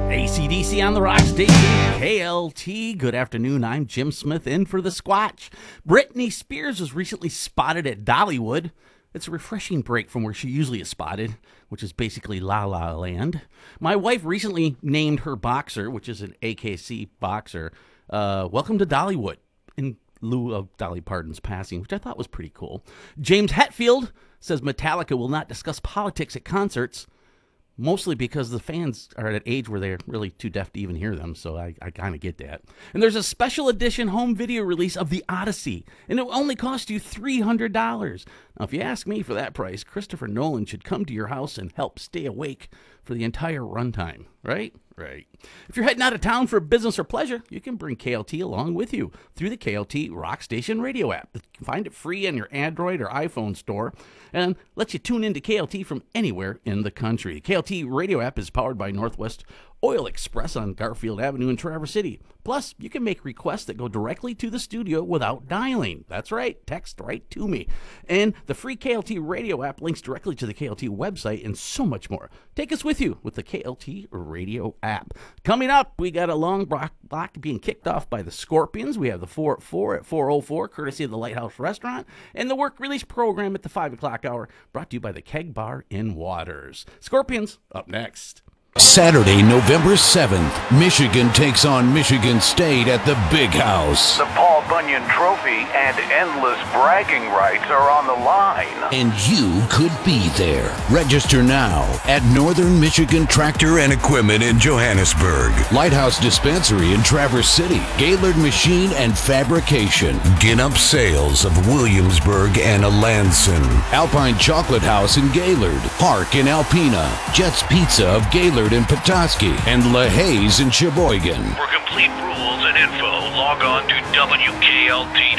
AC/DC on the rock station, KLT. Good afternoon, I'm Jim Smith in for the Squatch. Britney Spears was recently spotted at Dollywood. It's a refreshing break from where she usually is spotted, which is basically La La Land. My wife recently named her boxer, which is an AKC boxer, Welcome to Dollywood, in lieu of Dolly Parton's passing, which I thought was pretty cool. James Hetfield says Metallica will not discuss politics at concerts, mostly because the fans are at an age where they're really too deaf to even hear them, so I kind of get that. And there's a special edition home video release of The Odyssey, and it will only cost you $300. Now, if you ask me, for that price, Christopher Nolan should come to your house and help stay awake for the entire runtime, right? Right. If you're heading out of town for business or pleasure, you can bring KLT along with you through the KLT Rock Station radio app. You can find it free on your Android or iPhone store and lets you tune into KLT from anywhere in the country. KLT radio app is powered by Northwest Oil Express on Garfield Avenue in Traverse City. Plus, you can make requests that go directly to the studio without dialing. That's right, text right to me. And the free KLT radio app links directly to the KLT website and so much more. Take us with you with the KLT radio app. Coming up, we got a long block being kicked off by the Scorpions. We have the 4 at 4 at 404, courtesy of the Lighthouse Restaurant, and the work release program at the 5 o'clock hour, brought to you by the Keg Bar in Waters. Scorpions, up next. Saturday, November 7th, Michigan takes on Michigan State at the Big House. The Paul Bunyan Trophy and endless bragging rights are on the line. And you could be there. Register now at Northern Michigan Tractor and Equipment in Johannesburg, Lighthouse Dispensary in Traverse City, Gaylord Machine and Fabrication, Ginup Sales of Williamsburg and Alanson, Alpine Chocolate House in Gaylord, Park in Alpena, Jets Pizza of Gaylord in Petoskey, and LaHaye's in Sheboygan. For complete rules and info, log on to WKLT.com.